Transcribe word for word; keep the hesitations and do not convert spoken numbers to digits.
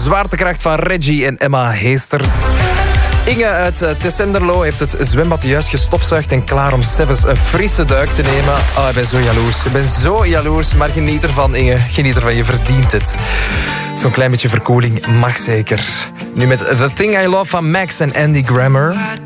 zwaartekracht van Reggie en Emma Heesters. Inge uit uh, Tessenderlo heeft het zwembad juist gestofzuigd en klaar om Sevens een frisse duik te nemen. Oh, ik ben zo jaloers. Ik ben zo jaloers, maar geniet ervan, Inge. Geniet ervan, je verdient het. Zo'n klein beetje verkoeling mag zeker. Nu met The Thing I Love van Max en Andy Grammer.